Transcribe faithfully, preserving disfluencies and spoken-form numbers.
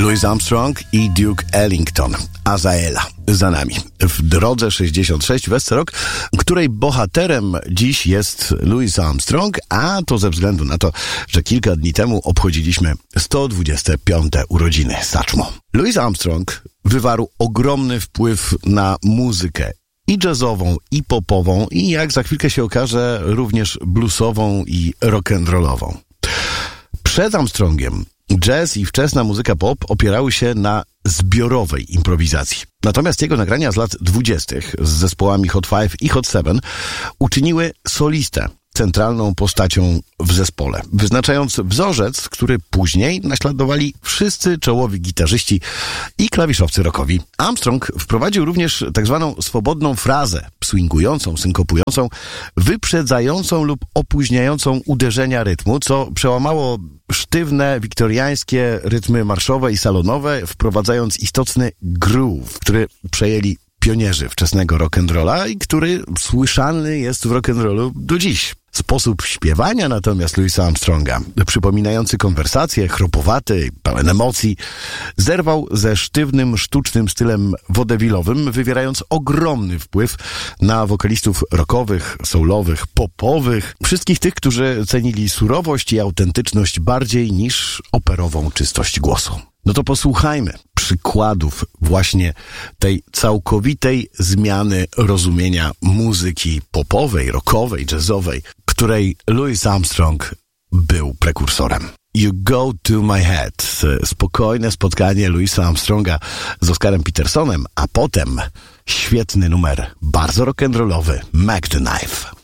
Louis Armstrong i Duke Ellington. Azaela za nami. W drodze sześćdziesiąt sześć Wesoły Rok, której bohaterem dziś jest Louis Armstrong, a to ze względu na to, że kilka dni temu obchodziliśmy sto dwudzieste piąte urodziny Satchmo. Louis Armstrong wywarł ogromny wpływ na muzykę i jazzową, i popową, i jak za chwilkę się okaże, również bluesową i rock'n'rollową. Przed Armstrongiem jazz i wczesna muzyka pop opierały się na zbiorowej improwizacji. Natomiast jego nagrania z lat dwudziestych z zespołami Hot Five i Hot Seven uczyniły solistę centralną postacią w zespole, wyznaczając wzorzec, który później naśladowali wszyscy czołowi gitarzyści i klawiszowcy rockowi. Armstrong wprowadził również tak zwaną swobodną frazę, swingującą, synkopującą, wyprzedzającą lub opóźniającą uderzenia rytmu, co przełamało sztywne, wiktoriańskie rytmy marszowe i salonowe, wprowadzając istotny groove, który przejęli pionierzy wczesnego rock'n'rolla i który słyszalny jest w rock'n'rollu do dziś. Sposób śpiewania natomiast Louisa Armstronga, przypominający konwersację, chropowaty, pełen emocji, zerwał ze sztywnym, sztucznym stylem wodewilowym, wywierając ogromny wpływ na wokalistów rockowych, soulowych, popowych, wszystkich tych, którzy cenili surowość i autentyczność bardziej niż operową czystość głosu. No to posłuchajmy przykładów właśnie tej całkowitej zmiany rozumienia muzyki popowej, rockowej, jazzowej, której Louis Armstrong był prekursorem. You Go To My Head. Spokojne spotkanie Louisa Armstronga z Oscarem Petersonem, a potem świetny numer, bardzo rock'n'rollowy, Mac the Knife.